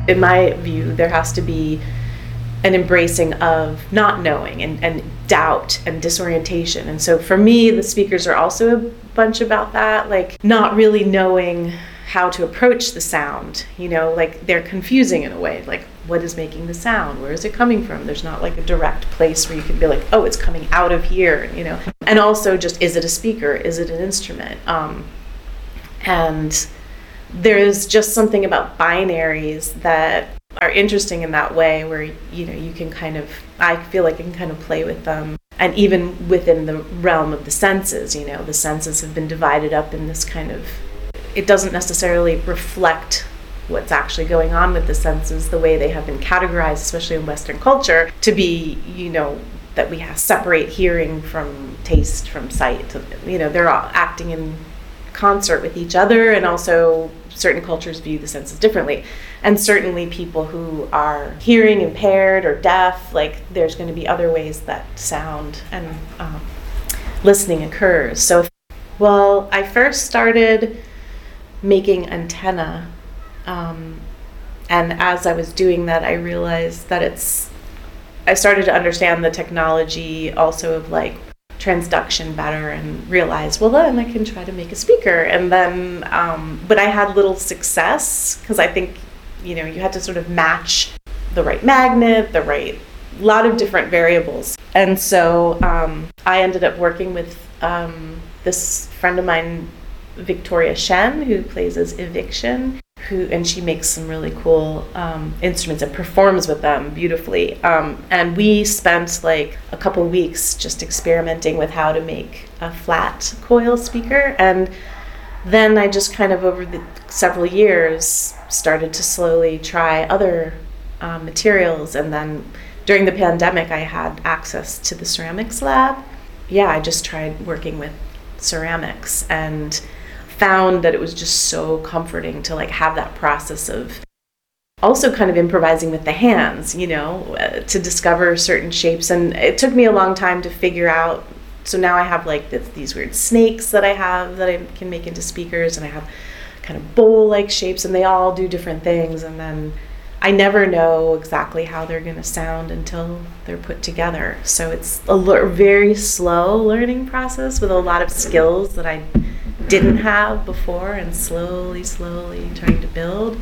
In my view, there has to be an embracing of not knowing and doubt and disorientation. And so for me, the speakers are also a bunch about that, like not really knowing how to approach the sound, like they're confusing in a way, like what is making the sound? Where is it coming from? There's not like a direct place where you can be like, oh, it's coming out of here, And also just, is it a speaker? Is it an instrument? And there's just something about binaries that are interesting in that way where, you can I feel like I can kind of play with them. And even within the realm of the senses, the senses have been divided up in this kind of, it doesn't necessarily reflect what's actually going on with the senses the way they have been categorized, especially in Western culture, to be, that we have separate hearing from taste, from sight. They're all acting in concert with each other, and also certain cultures view the senses differently. And certainly people who are hearing impaired or deaf, like there's going to be other ways that sound and listening occurs. So, I first started making antenna, and as I was doing that, I realized that I started to understand the technology also of like transduction better, and realized, then I can try to make a speaker. And then, but I had little success because I think, you had to sort of match the right magnet, a lot of different variables. And so I ended up working with this friend of mine, Victoria Shen, who plays as Eviction, and she makes some really cool instruments and performs with them beautifully. And we spent like a couple weeks just experimenting with how to make a flat coil speaker. And then I just kind of over the several years started to slowly try other materials. And then during the pandemic, I had access to the ceramics lab. I just tried working with ceramics and found that it was just so comforting to like have that process of also kind of improvising with the hands, to discover certain shapes. And it took me a long time to figure out. So now I have like these weird snakes that I can make into speakers, and I have kind of bowl-like shapes, and they all do different things. And then I never know exactly how they're going to sound until they're put together. So it's a very slow learning process with a lot of skills that I didn't have before, and slowly trying to build.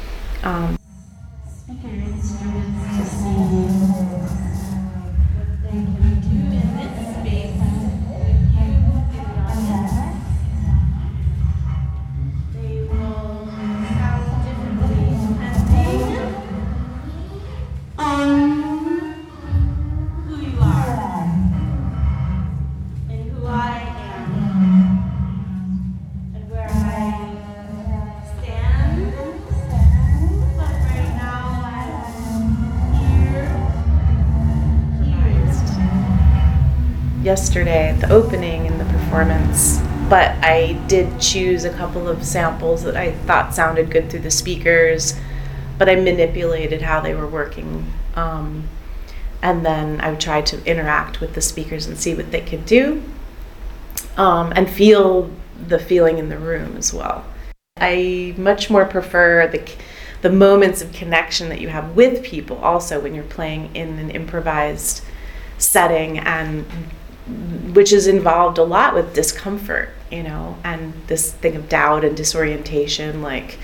Yesterday at the opening in the performance, but I did choose a couple of samples that I thought sounded good through the speakers, but I manipulated how they were working, and then I would try to interact with the speakers and see what they could do, and feel the feeling in the room as well. I much more prefer the moments of connection that you have with people also when you're playing in an improvised setting, and which is involved a lot with discomfort, and this thing of doubt and disorientation, like,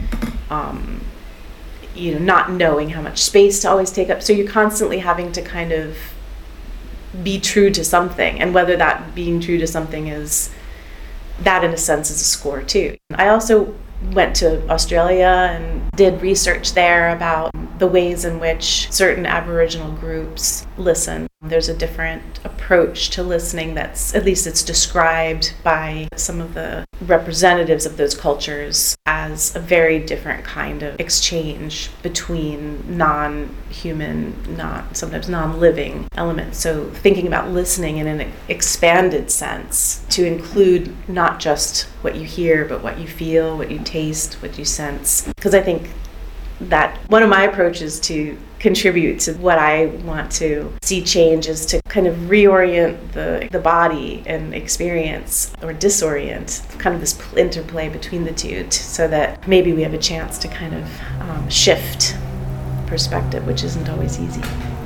not knowing how much space to always take up. So you're constantly having to kind of be true to something, and whether that being true to something is, that in a sense is a score too. I also went to Australia and did research there about the ways in which certain Aboriginal groups listen. There's a different approach to listening that's, at least it's described by some of the representatives of those cultures as a very different kind of exchange between non-human, sometimes non-living elements. So thinking about listening in an expanded sense to include not just what you hear, but what you feel, what you taste, what you sense. Because I think that one of my approaches to contribute to what I want to see change is to kind of reorient the body and experience, or disorient, kind of this interplay between the two, so that maybe we have a chance to kind of shift perspective, which isn't always easy.